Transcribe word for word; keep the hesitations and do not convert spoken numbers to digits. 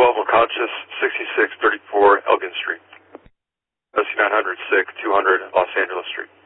twelve Unconscious, sixty-six thirty-four Elgin Street. O C nine hundred six, two hundred Los Angeles Street.